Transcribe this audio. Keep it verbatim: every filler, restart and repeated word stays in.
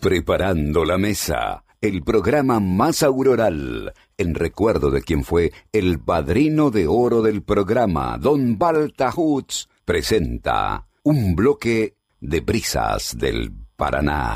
Preparando la mesa, el programa más auroral, en recuerdo de quien fue el padrino de oro del programa, Don Balta Hutz, presenta un bloque de brisas del Paraná.